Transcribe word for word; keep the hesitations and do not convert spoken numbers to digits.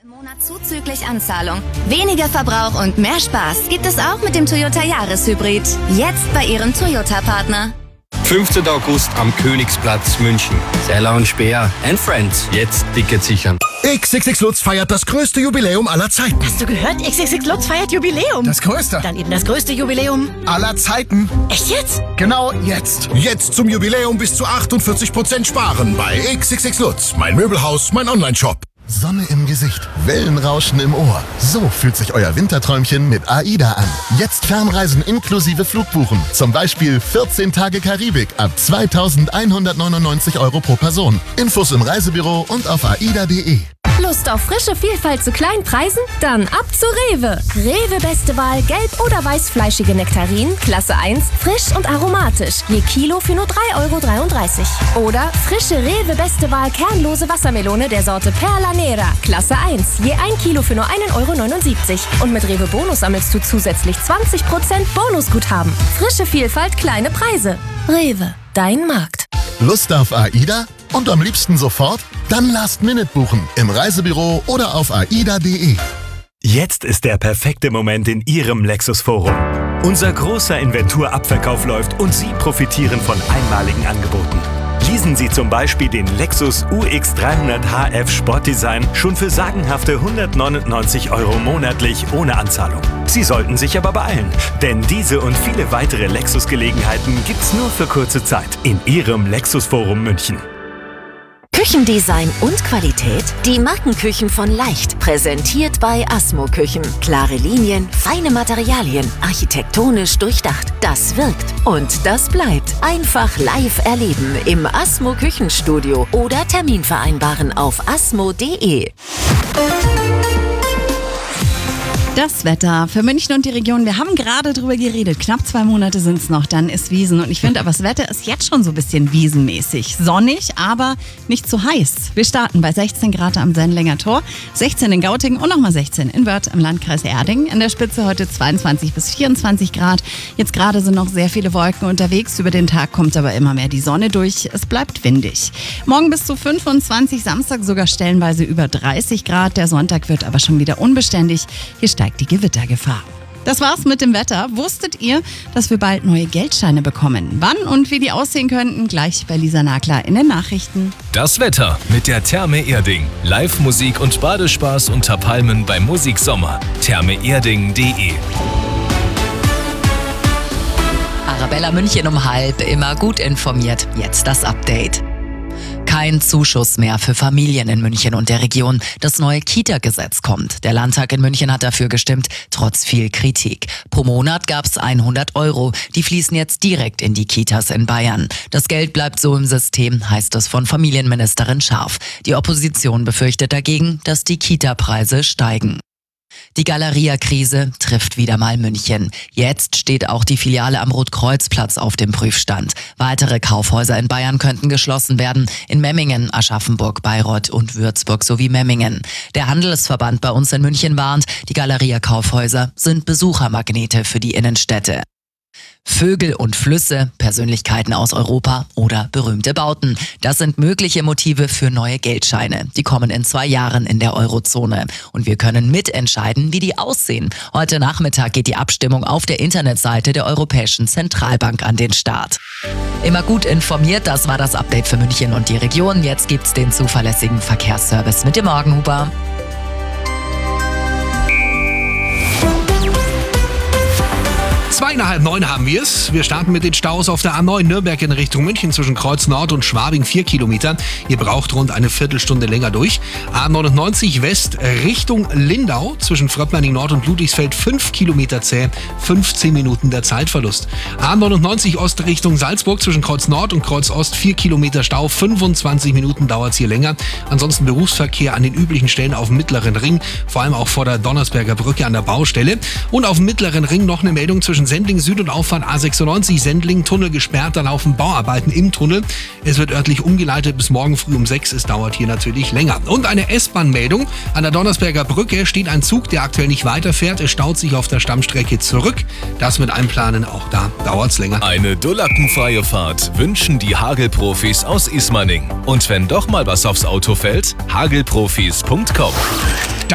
Monat zuzüglich Anzahlung. Weniger Verbrauch und mehr Spaß gibt es auch mit dem Toyota Yaris Hybrid. Jetzt bei Ihrem Toyota-Partner. fünfzehnten August am Königsplatz München. Sella und Speer and Friends. Jetzt Ticket sichern. X X X Lutz feiert das größte Jubiläum aller Zeiten. Hast du gehört? X X X Lutz feiert Jubiläum. Das größte. Dann eben das größte Jubiläum aller Zeiten. Echt jetzt? Genau jetzt. Jetzt zum Jubiläum bis zu achtundvierzig Prozent sparen bei X X X Lutz. Mein Möbelhaus, mein Onlineshop. Sonne im Gesicht, Wellenrauschen im Ohr. So fühlt sich euer Winterträumchen mit AIDA an. Jetzt Fernreisen inklusive Flugbuchen. Zum Beispiel vierzehn Tage Karibik ab zweitausendeinhundertneunundneunzig Euro pro Person. Infos im Reisebüro und auf aida punkt de. Lust auf frische Vielfalt zu kleinen Preisen? Dann ab zu Rewe. Rewe beste Wahl gelb- oder weißfleischige Nektarinen, Klasse eins, frisch und aromatisch. Je Kilo für nur drei Euro dreiunddreißig. Oder frische Rewe beste Wahl kernlose Wassermelone der Sorte Perla Nera, Klasse eins. Je ein Kilo für nur ein Euro neunundsiebzig. Und mit Rewe Bonus sammelst du zusätzlich zwanzig Prozent Bonusguthaben. Frische Vielfalt, kleine Preise. Rewe, dein Markt. Lust auf AIDA? Und am liebsten sofort? Dann Last Minute buchen. Im Reisebüro oder auf aida punkt de. Jetzt ist der perfekte Moment in Ihrem Lexus-Forum. Unser großer Inventurabverkauf läuft und Sie profitieren von einmaligen Angeboten. Leasen Sie zum Beispiel den Lexus U X dreihundert H F Sportdesign schon für sagenhafte hundertneunundneunzig Euro monatlich ohne Anzahlung. Sie sollten sich aber beeilen, denn diese und viele weitere Lexus-Gelegenheiten gibt's nur für kurze Zeit in Ihrem Lexus-Forum München. Küchendesign und Qualität? Die Markenküchen von Leicht. Präsentiert bei Asmo Küchen. Klare Linien, feine Materialien, architektonisch durchdacht. Das wirkt und das bleibt. Einfach live erleben im Asmo Küchenstudio oder Termin vereinbaren auf asmo punkt de. Das Wetter für München und die Region. Wir haben gerade drüber geredet. Knapp zwei Monate sind es noch, dann ist Wiesen. Und ich finde aber, das Wetter ist jetzt schon so ein bisschen wiesenmäßig. Sonnig, aber nicht zu heiß. Wir starten bei sechzehn Grad am Sendlinger Tor, sechzehn in Gautingen und nochmal sechzehn in Wörth im Landkreis Erding. In der Spitze heute zweiundzwanzig bis vierundzwanzig Grad. Jetzt gerade sind noch sehr viele Wolken unterwegs. Über den Tag kommt aber immer mehr die Sonne durch. Es bleibt windig. Morgen bis zu fünfundzwanzig, Samstag sogar stellenweise über dreißig Grad. Der Sonntag wird aber schon wieder unbeständig. Hier steigt die Gewittergefahr. Das war's mit dem Wetter. Wusstet ihr, dass wir bald neue Geldscheine bekommen? Wann und wie die aussehen könnten, gleich bei Lisa Nagler in den Nachrichten. Das Wetter mit der Therme Erding. Live-Musik und Badespaß unter Palmen beim Musiksommer. therme erding punkt de. Arabella München um halb, immer gut informiert. Jetzt das Update. Kein Zuschuss mehr für Familien in München und der Region. Das neue Kita-Gesetz kommt. Der Landtag in München hat dafür gestimmt, trotz viel Kritik. Pro Monat gab es hundert Euro. Die fließen jetzt direkt in die Kitas in Bayern. Das Geld bleibt so im System, heißt es von Familienministerin Scharf. Die Opposition befürchtet dagegen, dass die Kita-Preise steigen. Die Galeria-Krise trifft wieder mal München. Jetzt steht auch die Filiale am Rotkreuzplatz auf dem Prüfstand. Weitere Kaufhäuser in Bayern könnten geschlossen werden. In Memmingen, Aschaffenburg, Bayreuth und Würzburg sowie Memmingen. Der Handelsverband bei uns in München warnt, die Galeria-Kaufhäuser sind Besuchermagnete für die Innenstädte. Vögel und Flüsse, Persönlichkeiten aus Europa oder berühmte Bauten. Das sind mögliche Motive für neue Geldscheine. Die kommen in zwei Jahren in der Eurozone. Und wir können mitentscheiden, wie die aussehen. Heute Nachmittag geht die Abstimmung auf der Internetseite der Europäischen Zentralbank an den Start. Immer gut informiert, das war das Update für München und die Region. Jetzt gibt's den zuverlässigen Verkehrsservice mit dem Morgenhuber. Zwei nach halb neun haben wir es. Wir starten mit den Staus auf der A neun Nürnberg in Richtung München zwischen Kreuz Nord und Schwabing vier Kilometer. Ihr braucht rund eine Viertelstunde länger durch. A neunundneunzig West Richtung Lindau zwischen Fröppmeining Nord und Ludwigsfeld fünf Kilometer zäh, fünfzehn Minuten der Zeitverlust. A neunundneunzig Ost Richtung Salzburg zwischen Kreuz Nord und Kreuz Ost vier Kilometer Stau, fünfundzwanzig Minuten dauert es hier länger. Ansonsten Berufsverkehr an den üblichen Stellen auf dem Mittleren Ring, vor allem auch vor der Donnersberger Brücke an der Baustelle. Und auf dem Mittleren Ring noch eine Meldung zwischen Sendling Süd und Auffahrt A sechsundneunzig, Sendling, Tunnel gesperrt, da laufen Bauarbeiten im Tunnel. Es wird örtlich umgeleitet bis morgen früh um sechs, es dauert hier natürlich länger. Und eine S-Bahn-Meldung, an der Donnersberger Brücke steht ein Zug, der aktuell nicht weiterfährt, es staut sich auf der Stammstrecke zurück. Das mit Einplanen, auch da dauert's länger. Eine dullackenfreie Fahrt wünschen die Hagelprofis aus Ismaning. Und wenn doch mal was aufs Auto fällt, hagelprofis punkt com.